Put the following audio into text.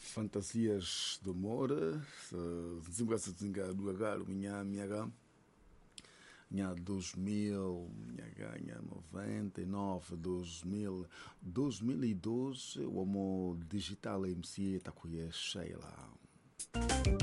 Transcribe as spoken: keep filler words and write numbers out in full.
fantasias do amor, desembraça desenga do agar, minha minha minha dois mil, minha ganha noventa e nove, dois mil, dois mil e doze, o amor digital M C está com a Sheila.